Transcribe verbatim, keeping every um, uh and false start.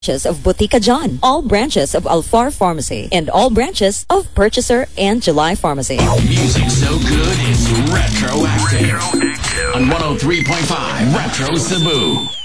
branches of Botica John, all branches of Alfar Pharmacy, and all branches of Purchaser and July Pharmacy. Music so good it's retroactive. On one oh three point five Retro Cebu.